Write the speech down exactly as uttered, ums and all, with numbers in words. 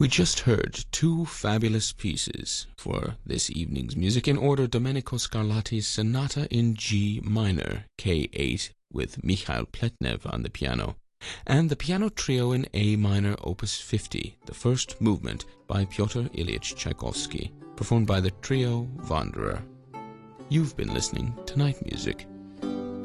We just heard two fabulous pieces for this evening's music. In order, Domenico Scarlatti's Sonata in G minor, K eight, with Mikhail Pletnev on the piano, and the piano trio in A minor, opus fifty, the first movement by Pyotr Ilyich Tchaikovsky, performed by the trio Wanderer. You've been listening to Night Music.